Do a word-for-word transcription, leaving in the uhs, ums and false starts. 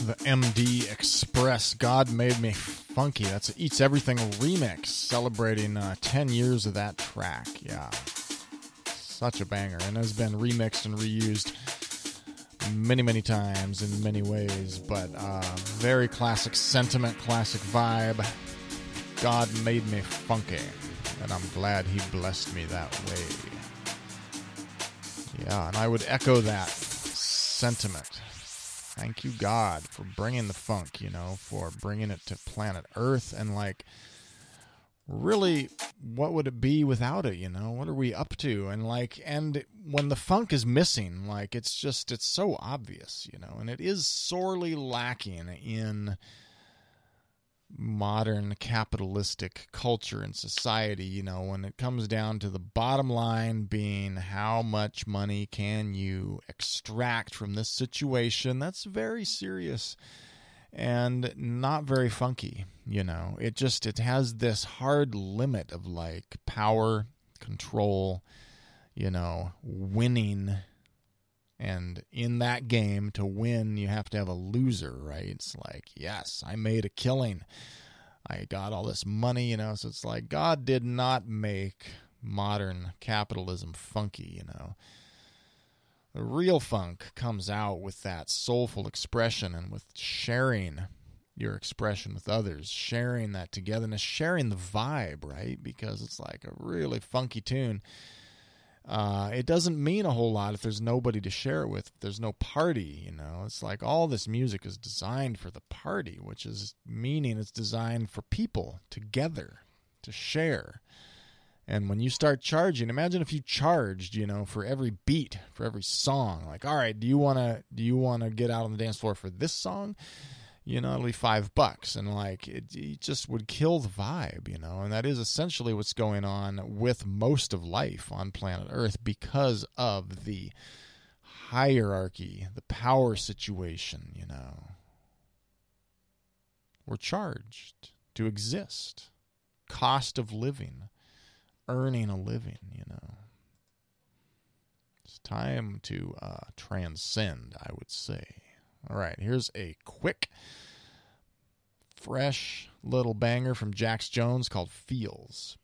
The M D Express, God Made Me Funky. That's an Eats Everything remix, celebrating uh, ten years of that track. Yeah, such a banger, and has been remixed and reused many, many times in many ways, but uh, very classic sentiment, classic vibe. God made me funky, and I'm glad he blessed me that way. Yeah, and I would echo that sentiment. Thank you, God, for bringing the funk, you know, for bringing it to planet Earth. And, like, really, what would it be without it, you know? What are we up to? And, like, and when the funk is missing, like, it's just, it's so obvious, you know? And it is sorely lacking in modern capitalistic culture and society, you know, when it comes down to the bottom line being how much money can you extract from this situation that's very serious and not very funky, you know. It just, it has this hard limit of like power, control, you know, winning. And in that game, to win, you have to have a loser, right? It's like, yes, I made a killing. I got all this money, you know. So it's like, God did not make modern capitalism funky, you know. The real funk comes out with that soulful expression and with sharing your expression with others, sharing that togetherness, sharing the vibe, right? Because it's like a really funky tune. Uh, it doesn't mean a whole lot if there's nobody to share it with, if there's no party, you know. It's like all this music is designed for the party, which is meaning it's designed for people together to share. And when you start charging, imagine if you charged, you know, for every beat, for every song. Like, all right, do you want to do you want to get out on the dance floor for this song? You know, it'll be five bucks. And, like, it, it just would kill the vibe, you know. And that is essentially what's going on with most of life on planet Earth because of the hierarchy, the power situation, you know. We're charged to exist. Cost of living. Earning a living, you know. It's time to uh, transcend, I would say. All right, here's a quick, fresh little banger from Jax Jones called Feels.